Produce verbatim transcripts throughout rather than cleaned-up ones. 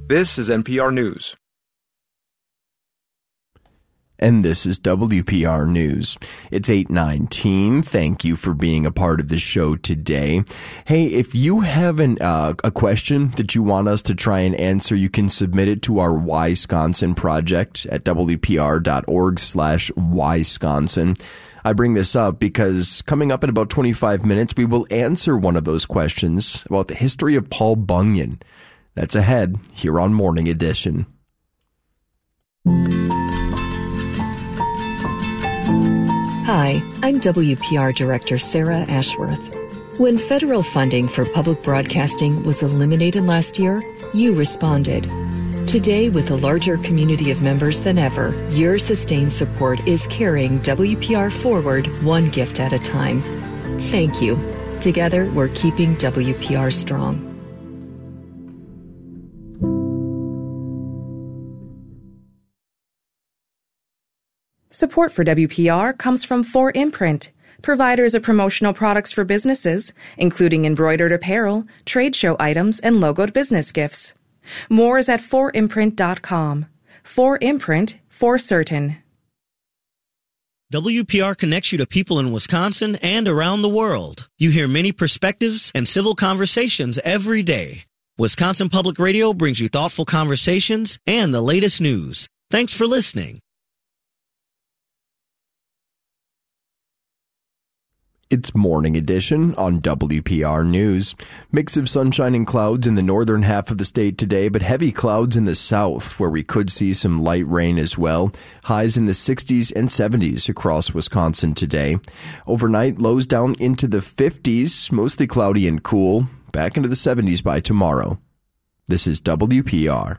This is N P R News. And this is W P R News. It's eight nineteen. Thank you for being a part of the show today. Hey, if you have an, uh, a question that you want us to try and answer, you can submit it to our Wisconsin project at wpr.org slash Wisconsin. I bring this up because coming up in about twenty-five minutes, we will answer one of those questions about the history of Paul Bunyan. That's ahead here on Morning Edition. Hi, I'm W P R Director Sarah Ashworth. When federal funding for public broadcasting was eliminated last year, you responded. Today, with a larger community of members than ever, your sustained support is carrying W P R forward one gift at a time. Thank you. Together, we're keeping W P R strong. Support for W P R comes from four imprint, providers of promotional products for businesses, including embroidered apparel, trade show items, and logoed business gifts. More is at four imprint dot com. four imprint, for certain. W P R connects you to people in Wisconsin and around the world. You hear many perspectives and civil conversations every day. Wisconsin Public Radio brings you thoughtful conversations and the latest news. Thanks for listening. It's Morning Edition on W P R News. Mix of sunshine and clouds in the northern half of the state today, but heavy clouds in the south, where we could see some light rain as well. Highs in the sixties and seventies across Wisconsin today. Overnight, lows down into the fifties, mostly cloudy and cool. Back into the seventies by tomorrow. This is W P R.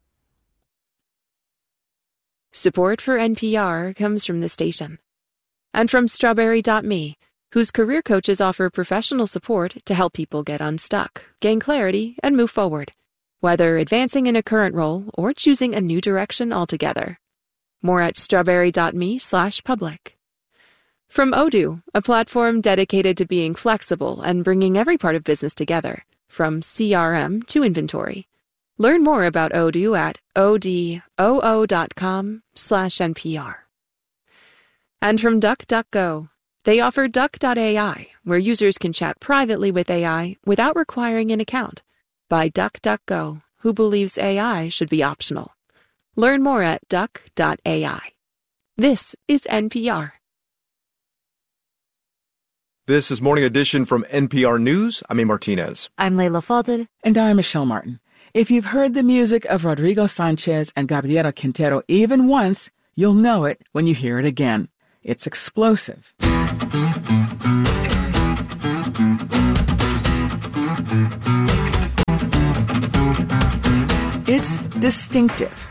Support for N P R comes from the station and from Strawberry dot me, whose career coaches offer professional support to help people get unstuck, gain clarity, and move forward, whether advancing in a current role or choosing a new direction altogether. More at strawberry dot me slash public. From Odoo, a platform dedicated to being flexible and bringing every part of business together, from C R M to inventory. Learn more about Odoo at odoo dot com slash NPR. And from DuckDuckGo, they offer duck dot A I, where users can chat privately with A I without requiring an account, by DuckDuckGo, who believes A I should be optional. Learn more at duck dot A I. This is N P R. This is Morning Edition from N P R News. I'm A. Martinez. I'm Leila Fadel. And I'm Michelle Martin. If you've heard the music of Rodrigo Sanchez and Gabriela Quintero even once, you'll know it when you hear it again. It's explosive. It's distinctive.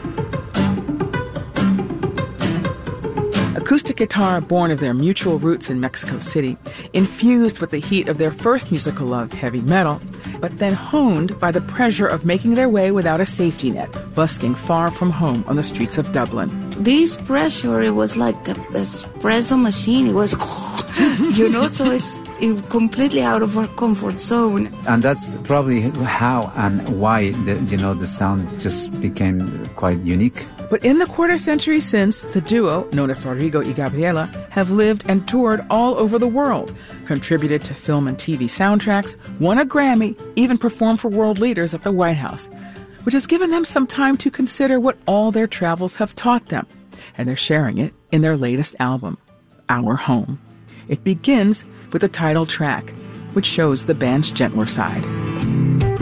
Acoustic guitar born of their mutual roots in Mexico City, infused with the heat of their first musical love, heavy metal, but then honed by the pressure of making their way without a safety net, busking far from home on the streets of Dublin. This pressure, it was like an espresso machine. It was, you know, so it's it completely out of our comfort zone. And that's probably how and why, the, you know, the sound just became quite unique. But in the quarter century since, the duo, known as Rodrigo y Gabriela, have lived and toured all over the world, contributed to film and T V soundtracks, won a Grammy, even performed for world leaders at the White House, which has given them some time to consider what all their travels have taught them. And they're sharing it in their latest album, Our Home. It begins with the title track, which shows the band's gentler side.